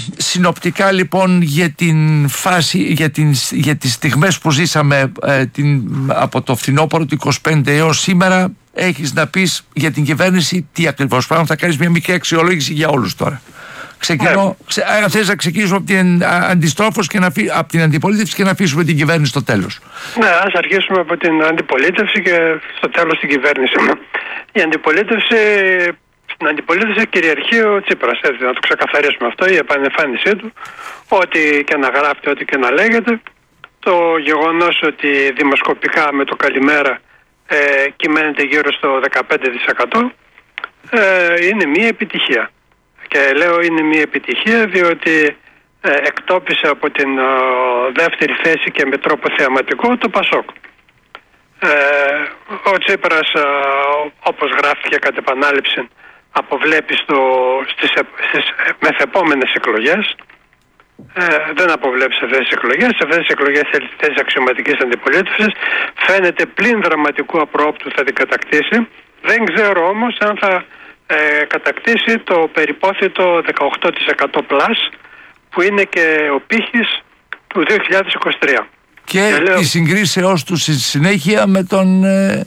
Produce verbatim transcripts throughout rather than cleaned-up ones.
συνοπτικά λοιπόν για την φάση, για, την, για τις στιγμές που ζήσαμε ε, την, από το φθινόπωρο του είκοσι πέντε έως σήμερα, έχεις να πεις για την κυβέρνηση τι ακριβώς πράγμα? Θα κάνεις μια μικρή αξιολόγηση για όλους τώρα. Ξεκινώ, ξε, αν θες να ξεκινήσουμε από την αντιστρόφως και να, από την αντιπολίτευση και να αφήσουμε την κυβέρνηση στο τέλος. Ναι, ας αρχίσουμε από την αντιπολίτευση και στο τέλος την κυβέρνηση. Η αντιπολίτευση, στην αντιπολίτευση κυριαρχεί ο Τσίπρας, έτσι, να το ξεκαθαρίσουμε αυτό, η επανεμφάνισή του, ό,τι και να γράφεται, ό,τι και να λέγεται. Το γεγονός ότι δημοσκοπικά με το καλημέρα ε, κυμαίνεται γύρω στο δεκαπέντε τοις εκατό ε, είναι μια επιτυχία. Και λέω είναι μια επιτυχία διότι ε, εκτόπισε από την ε, δεύτερη θέση και με τρόπο θεαματικό το Πασόκ. Ε, ο Τσίπρας, ε, όπως γράφτηκε κατ' επανάληψη, αποβλέπει στο, στις, στις μεθεπόμενες εκλογές. Ε, δεν αποβλέπει σε αυτές τις εκλογές. Σε αυτές τις εκλογές θέλει τη θέση αξιωματικής αντιπολίτευσης. Φαίνεται πλην δραματικού απρόοπτου θα την κατακτήσει. Δεν ξέρω όμως αν θα ε, κατακτήσει το περιπόθητο δεκαοκτώ τοις εκατό πλας που είναι και ο πύχης του δύο χιλιάδες είκοσι τρία. Και, και λέω... η συγκρίσεώς του στη συνέχεια με τον ε,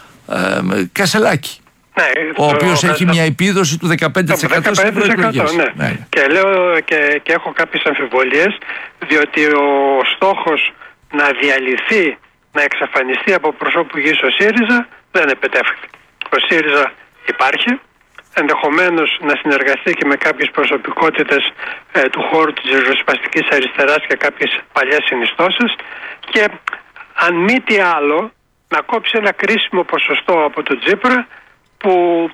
ε, Κασελάκη. Ναι, ο οποίος έχει μια επίδοση του δεκαπέντε τοις εκατό στις προεκλογές. Ναι. Ναι. Και λέω και, και έχω κάποιες αμφιβολίες, διότι ο στόχος να διαλυθεί, να εξαφανιστεί από προσώπου γης ο ΣΥΡΙΖΑ δεν επιτεύχθη. Ο ΣΥΡΙΖΑ υπάρχει, ενδεχομένως να συνεργαστεί και με κάποιες προσωπικότητες ε, του χώρου της ριζοσπαστικής αριστεράς και κάποιες παλιές συνιστώσεις, και αν μη τι άλλο να κόψει ένα κρίσιμο ποσοστό από τον Τσίπρα, που,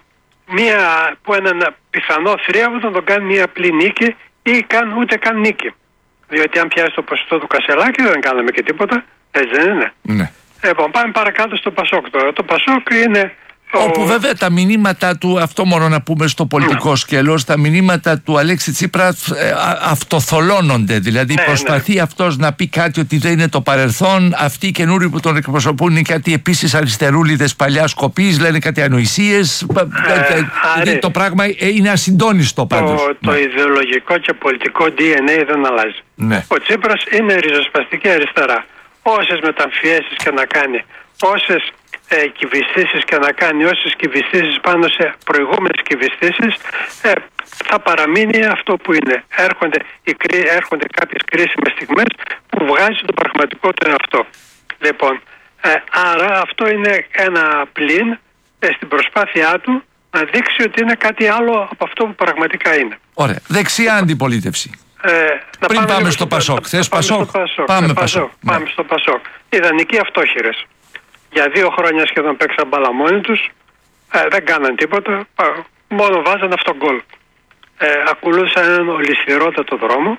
μια, που έναν πιθανό θρίαβο να τον κάνει μια απλή νίκη ή καν, ούτε καν νίκη. Διότι αν πιάσει το ποσοστό του Κασελάκη δεν κάναμε και τίποτα, έτσι δεν είναι? Ναι. Λοιπόν, πάμε παρακάτω στο Πασόκ τώρα. Το Πασόκ είναι... Όπου ο... βέβαια τα μηνύματα του, αυτό μόνο να πούμε στο πολιτικό ναι. σκέλος, τα μηνύματα του Αλέξη Τσίπρα ε, αυτοθολώνονται. Δηλαδή ναι, προσπαθεί ναι. αυτός να πει κάτι ότι δεν είναι το παρελθόν. Αυτοί οι καινούριοι που τον εκπροσωπούν είναι κάτι επίσης αριστερούλιδες παλιάς κοπής, λένε κάτι ανοησίες. Ε, δηλαδή το πράγμα είναι ασυντόνιστο πάντως. Το, ναι. το ιδεολογικό και πολιτικό ντι εν έι δεν αλλάζει. Ναι. Ο Τσίπρας είναι ριζοσπαστική αριστερά. Όσες μεταμφιέσεις και να κάνει, όσες Ε, κυβιστήσεις και να κάνει, όσες κυβιστήσεις πάνω σε προηγούμενες κυβιστήσεις, ε, θα παραμείνει αυτό που είναι. Έρχονται, οι, έρχονται κάποιες κρίσιμες στιγμές που βγάζει το πραγματικό του εαυτό. Λοιπόν, ε, άρα αυτό είναι ένα πλήν ε, στην προσπάθειά του να δείξει ότι είναι κάτι άλλο από αυτό που πραγματικά είναι. Ωραία. Δεξιά αντιπολίτευση. Ε, να Πριν πάμε, πάμε στο, στο Πασόκ. Θες Πασόκ? Πάμε Πασόκ. Πάμε στο Πασόκ. Ιδανικοί αυτόχειρες. Για δύο χρόνια σχεδόν παίξαν μπάλα μόνοι τους, ε, δεν κάναν τίποτα, μόνο βάζαν αυτόν γκολ. Ε, ακολούθησαν έναν ολισθηρότατο δρόμο.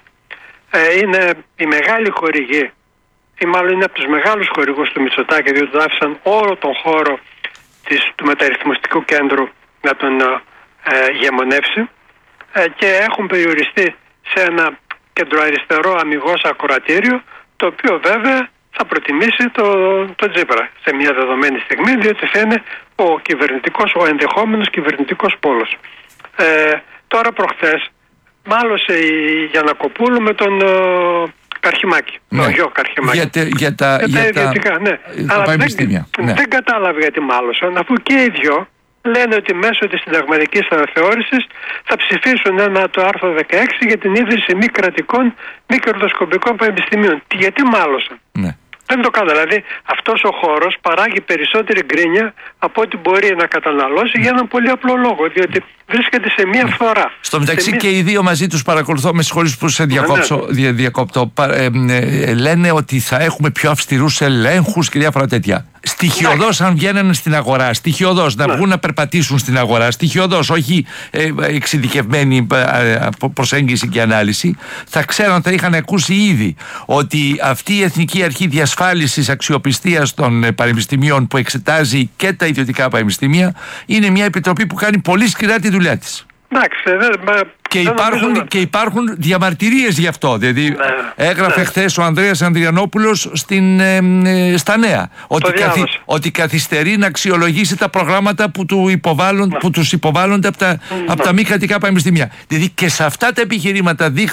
Ε, είναι η μεγάλη χορηγή, ή μάλλον είναι από τους μεγάλους χορηγούς του Μητσοτάκη, διότι του άφησαν όλο τον χώρο της, του μεταρρυθμιστικού κέντρου να τον ε, γεμονεύσει, ε, και έχουν περιοριστεί σε ένα κεντροαριστερό αμιγώς ακροατήριο, το οποίο βέβαια θα προτιμήσει το, το Τσίπρα σε μια δεδομένη στιγμή, διότι θα είναι ο κυβερνητικός, ο ενδεχόμενος κυβερνητικός πόλος. Ε, τώρα προχθές μάλωσε η Γιαννακοπούλου με τον ο, Καρχιμάκη, ναι. τον γιο Καρχιμάκη. Για, τε, για τα, για τα ιδιωτικά, ναι. Τα Αλλά δεν, ναι. δεν κατάλαβε γιατί μάλωσαν, αφού και οι δυο λένε ότι μέσω της συνταγματικής αναθεώρησης θα ψηφίσουν ένα το άρθρο δεκαέξι για την ίδρυση μη κρατικών, μη κερδοσκοπικών πανεπιστημίων. Γιατί μάλωσαν? Ναι. Δεν το κάνω. Δηλαδή αυτός ο χώρος παράγει περισσότερη γκρίνια από ό,τι μπορεί να καταναλώσει για έναν πολύ απλό λόγο. Διότι βρίσκεται σε μία φθορά. Στο μεταξύ μία... και οι δύο μαζί τους, παρακολουθώ, με συγχωρείς που σε διακόψω, ναι, ναι. διακόπτω, ε, ε, λένε ότι θα έχουμε πιο αυστηρούς ελέγχους και διάφορα τέτοια. Στοιχειοδός αν βγαίνανε στην αγορά, στοιχειοδός να ναι. βγουν να περπατήσουν στην αγορά, στοιχειοδός, όχι ε, εξειδικευμένη ε, προσέγγιση και ανάλυση, θα ξέραν, θα είχαν ακούσει ήδη ότι αυτή η Εθνική Αρχή Διασφάλισης Αξιοπιστίας των Πανεπιστημίων που εξετάζει και τα ιδιωτικά πανεπιστήμια είναι μια επιτροπή που κάνει πολύ σκληρά τη δουλειά της. Εντάξει, δεν, μα, και, υπάρχουν, νομίζω... και υπάρχουν διαμαρτυρίες γι' αυτό. Δηλαδή, ναι, έγραφε ναι. χθες ο Ανδρέας Ανδριανόπουλος στην, ε, ε, στα Νέα ότι, καθι, ότι καθυστερεί να αξιολογήσει τα προγράμματα που, του υποβάλλον, ναι. που τους υποβάλλονται από τα, ναι. από τα μη κρατικά πανεπιστήμια. Δηλαδή και σε αυτά τα επιχειρήματα